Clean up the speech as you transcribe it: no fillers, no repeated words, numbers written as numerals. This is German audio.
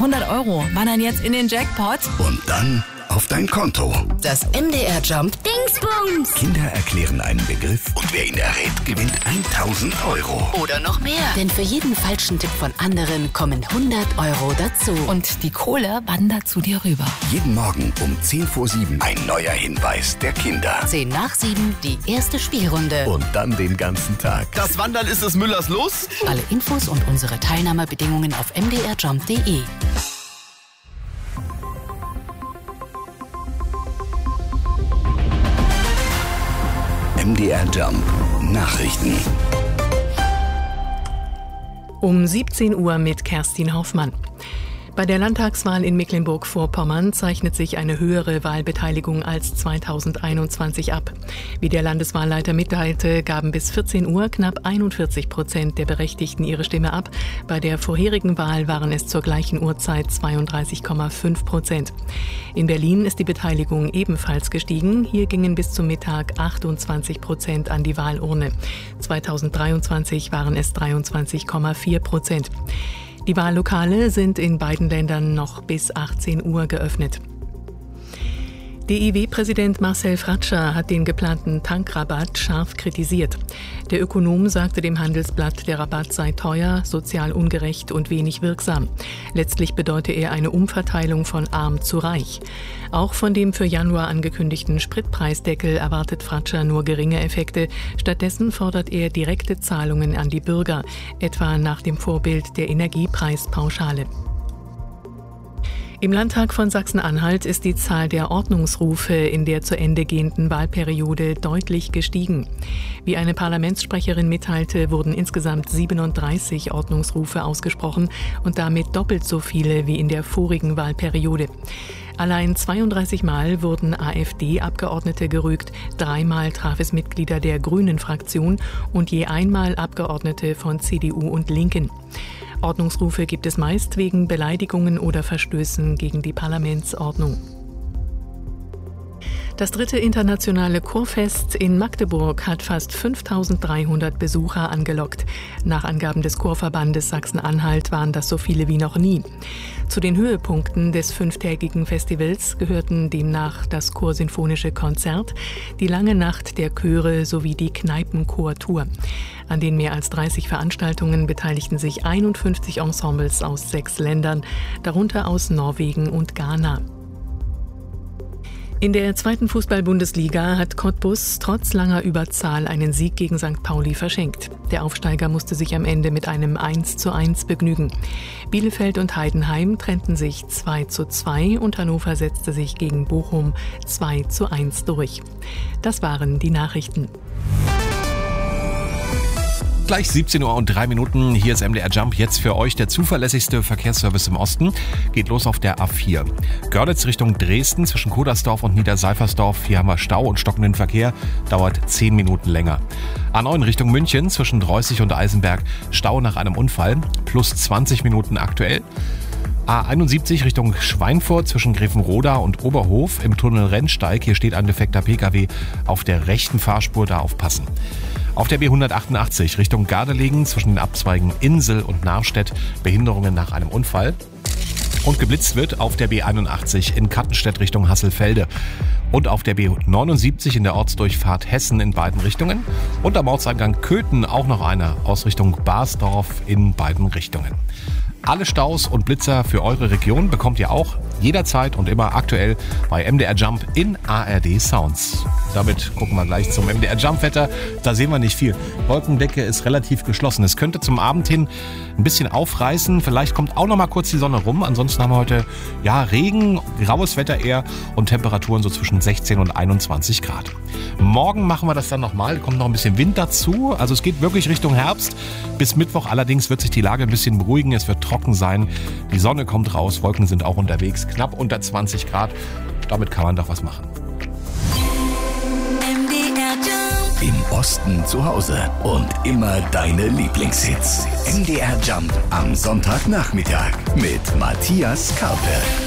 100 € wandern jetzt in den Jackpot. Und dann auf dein Konto. Das MDR Jump Dingsbums. Kinder erklären einen Begriff und wer ihn errät, gewinnt 1000 €. Oder noch mehr. Denn für jeden falschen Tipp von anderen kommen 100 € dazu. Und die Kohle wandert zu dir rüber. Jeden Morgen um 7:10 ein neuer Hinweis der Kinder. 7:10, die erste Spielrunde. Und dann den ganzen Tag. Das Wandern ist des Müllers Los. Alle Infos und unsere Teilnahmebedingungen auf mdrjump.de. MDR Jump Nachrichten. Um 17 Uhr mit Kerstin Hoffmann. Bei der Landtagswahl in Mecklenburg-Vorpommern zeichnet sich eine höhere Wahlbeteiligung als 2021 ab. Wie der Landeswahlleiter mitteilte, gaben bis 14 Uhr knapp 41% der Berechtigten ihre Stimme ab. Bei der vorherigen Wahl waren es zur gleichen Uhrzeit 32,5%. In Berlin ist die Beteiligung ebenfalls gestiegen. Hier gingen bis zum Mittag 28% an die Wahlurne. 2023 waren es 23,4%. Die Wahllokale sind in beiden Ländern noch bis 18 Uhr geöffnet. DIW-Präsident Marcel Fratscher hat den geplanten Tankrabatt scharf kritisiert. Der Ökonom sagte dem Handelsblatt, der Rabatt sei teuer, sozial ungerecht und wenig wirksam. Letztlich bedeute er eine Umverteilung von arm zu reich. Auch von dem für Januar angekündigten Spritpreisdeckel erwartet Fratscher nur geringe Effekte. Stattdessen fordert er direkte Zahlungen an die Bürger, etwa nach dem Vorbild der Energiepreispauschale. Im Landtag von Sachsen-Anhalt ist die Zahl der Ordnungsrufe in der zu Ende gehenden Wahlperiode deutlich gestiegen. Wie eine Parlamentssprecherin mitteilte, wurden insgesamt 37 Ordnungsrufe ausgesprochen und damit doppelt so viele wie in der vorigen Wahlperiode. Allein 32 Mal wurden AfD-Abgeordnete gerügt, 3 Mal traf es Mitglieder der Grünen-Fraktion und je einmal Abgeordnete von CDU und Linken. Ordnungsrufe gibt es meist wegen Beleidigungen oder Verstößen gegen die Parlamentsordnung. Das 3. internationale Chorfest in Magdeburg hat fast 5.300 Besucher angelockt. Nach Angaben des Chorverbandes Sachsen-Anhalt waren das so viele wie noch nie. Zu den Höhepunkten des 5-tägigen Festivals gehörten demnach das Chorsinfonische Konzert, die lange Nacht der Chöre sowie die Kneipenchortour. An den mehr als 30 Veranstaltungen beteiligten sich 51 Ensembles aus 6 Ländern, darunter aus Norwegen und Ghana. In der 2. Fußball-Bundesliga hat Cottbus trotz langer Überzahl einen Sieg gegen St. Pauli verschenkt. Der Aufsteiger musste sich am Ende mit einem 1:1 begnügen. Bielefeld und Heidenheim trennten sich 2:2 und Hannover setzte sich gegen Bochum 2:1 durch. Das waren die Nachrichten. Gleich 17:03 Uhr, hier ist MDR Jump, jetzt für euch der zuverlässigste Verkehrsservice im Osten. Geht los auf der A4. Görlitz Richtung Dresden zwischen Kodersdorf und Niederseifersdorf. Hier haben wir Stau und stockenden Verkehr, dauert 10 Minuten länger. A9 Richtung München zwischen Dreußig und Eisenberg. Stau nach einem Unfall, plus 20 Minuten aktuell. A71 Richtung Schweinfurt zwischen Grevenroda und Oberhof im Tunnel Rennsteig. Hier steht ein defekter Pkw auf der rechten Fahrspur, da aufpassen. Auf der B188 Richtung Gardelegen zwischen den Abzweigen Insel und Narstedt Behinderungen nach einem Unfall. Und geblitzt wird auf der B81 in Kattenstedt Richtung Hasselfelde. Und auf der B79 in der Ortsdurchfahrt Hessen in beiden Richtungen. Und am Ortseingang Köthen auch noch einer aus Richtung Basdorf in beiden Richtungen. Alle Staus und Blitzer für eure Region bekommt ihr auch jederzeit und immer aktuell bei MDR Jump in ARD Sounds. Damit gucken wir gleich zum MDR Jump Wetter. Da sehen wir nicht viel. Wolkendecke ist relativ geschlossen. Es könnte zum Abend hin ein bisschen aufreißen. Vielleicht kommt auch noch mal kurz die Sonne rum. Ansonsten haben wir heute Regen, graues Wetter eher und Temperaturen so zwischen 16 und 21 Grad. Morgen machen wir das dann nochmal. Kommt noch ein bisschen Wind dazu. Also es geht wirklich Richtung Herbst. Bis Mittwoch allerdings wird sich die Lage ein bisschen beruhigen. Es wird trocken sein. Die Sonne kommt raus. Wolken sind auch unterwegs. Knapp unter 20 Grad. Damit kann man doch was machen. Im Osten zu Hause und immer deine Lieblingshits. MDR Jump am Sonntagnachmittag mit Matthias Karpe.